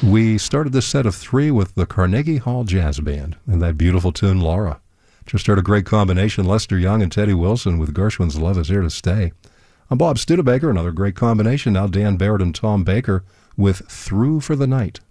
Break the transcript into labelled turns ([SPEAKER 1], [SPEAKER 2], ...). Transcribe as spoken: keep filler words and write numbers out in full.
[SPEAKER 1] We started this set of three with the Carnegie Hall Jazz Band and that beautiful tune, Laura. Just heard a great combination, Lester Young and Teddy Wilson with Gershwin's Love Is Here to Stay. I'm Bob Studebaker, another great combination. Now Dan Barrett and Tom Baker with Through for the Night.